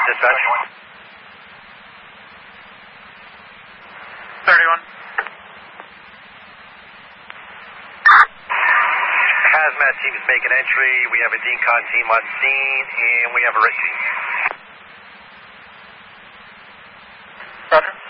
dispatch. 31. Hazmat team is making entry. We have a decon team on scene, and we have a red team. Roger.